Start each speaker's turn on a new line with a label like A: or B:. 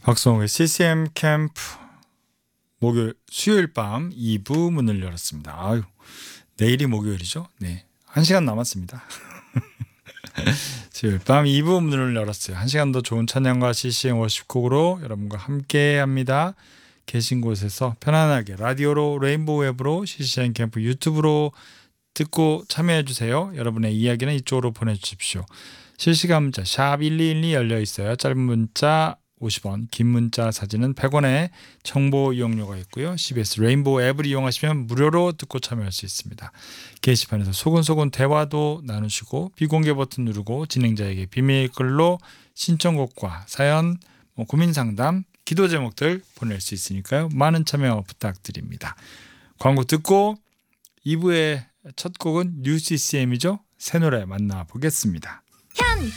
A: 박성호의 CCM 캠프 목요일 수요일 밤 2부 문을 열었습니다. 아유, 내일이 목요일이죠. 네, 1시간 남았습니다. 수요일 밤 2부 문을 열었어요. 1시간 더 좋은 찬양과 CCM 워십곡으로 여러분과 함께합니다. 계신 곳에서 편안하게 라디오로 레인보우 웹으로 CCM 캠프 유튜브로 듣고 참여해 주세요. 여러분의 이야기는 이쪽으로 보내주십시오. 실시간 문자 샵 1212 열려 있어요. 짧은 문자 50원, 긴 문자 사진은 100원의 정보 이용료가 있고요. CBS 레인보우 앱을 이용하시면 무료로 듣고 참여할 수 있습니다. 게시판에서 소근소근 대화도 나누시고 비공개 버튼 누르고 진행자에게 비밀글로 신청곡과 사연, 고민상담, 기도 제목들 보낼 수 있으니까요. 많은 참여 부탁드립니다. 광고 듣고 2부의 첫 곡은 뉴CCM이죠. 새 노래 만나보겠습니다.